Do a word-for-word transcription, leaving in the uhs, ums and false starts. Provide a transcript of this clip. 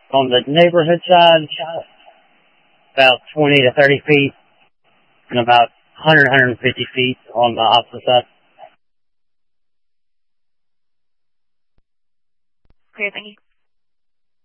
On the neighborhood side, about twenty to thirty feet, and about one hundred, one hundred fifty feet on the opposite side. Great, thank you.